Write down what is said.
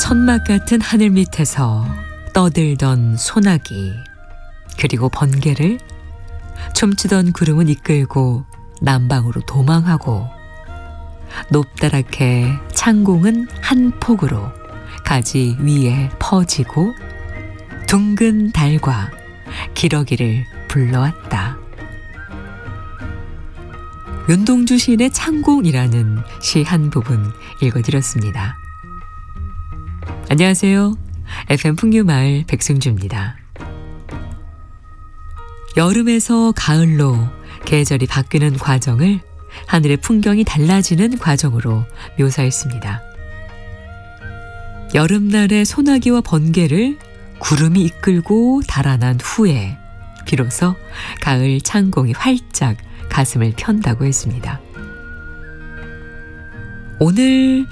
천막 같은 하늘 밑에서 떠들던 소나기, 그리고 번개를 춤추던 구름은 이끌고 남방으로 도망하고, 높다랗게 창공은 한 폭으로 가지 위에 퍼지고, 둥근 달과 기러기를 불러왔다. 윤동주 시인의 창공이라는 시 한 부분 읽어드렸습니다. 안녕하세요. FM 풍류마을 백승주입니다. 여름에서 가을로 계절이 바뀌는 과정을 하늘의 풍경이 달라지는 과정으로 묘사했습니다. 여름날의 소나기와 번개를 구름이 이끌고 달아난 후에 비로소 가을 창공이 활짝 가슴을 편다고 했습니다. 오늘